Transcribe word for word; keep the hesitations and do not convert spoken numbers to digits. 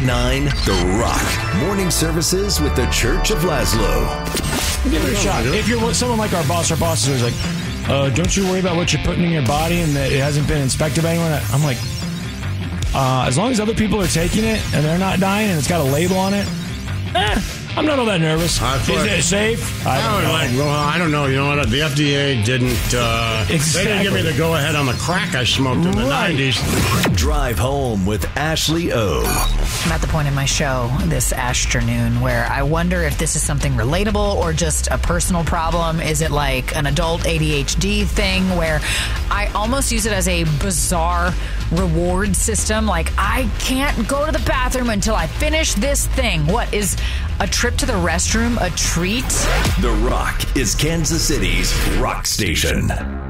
nine, The Rock. Morning services with the Church of Laszlo. Give it a shot. If you're someone like our boss, our boss is like, uh, don't you worry about what you're putting in your body and that it hasn't been inspected by anyone. I'm like, uh, as long as other people are taking it and they're not dying and it's got a label on it, eh, I'm not all that nervous. I Is it safe? I don't I know. like, well, I don't know. You know what? The F D A didn't. Uh, Exactly. They didn't give me the go ahead on the crack I smoked in the Right. nineties. Drive home with Ashley O. I'm at the point in my show this afternoon where I wonder if this is something relatable or just a personal problem. Is it like an adult A D H D thing where I almost use it as a bizarre reward system? Like, I can't go to the bathroom until I finish this thing. What is a trip to the restroom a treat? The Rock is Kansas City's rock station.